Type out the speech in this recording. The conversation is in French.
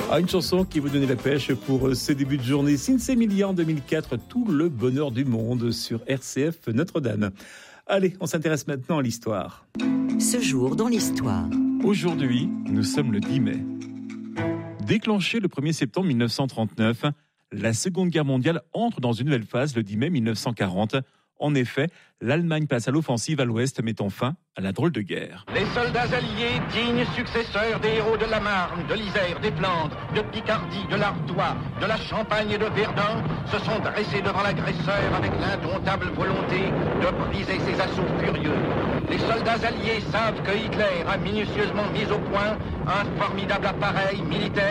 Ah, une chanson qui vous donnait la pêche pour ce début de journée. Sinsémilia en 2004, tout le bonheur du monde sur RCF Notre-Dame. Allez, on s'intéresse maintenant à l'histoire. Ce jour dans l'histoire. Aujourd'hui, nous sommes le 10 mai. Déclenchée le 1er septembre 1939, la Seconde Guerre mondiale entre dans une nouvelle phase le 10 mai 1940. En effet, l'Allemagne passe à l'offensive à l'ouest, mettant fin à la drôle de guerre. Les soldats alliés, dignes successeurs des héros de la Marne, de l'Isère, des Flandres, de Picardie, de l'Artois, de la Champagne et de Verdun, se sont dressés devant l'agresseur avec l'indomptable volonté de briser ses assauts furieux. Les soldats alliés savent que Hitler a minutieusement mis au point un formidable appareil militaire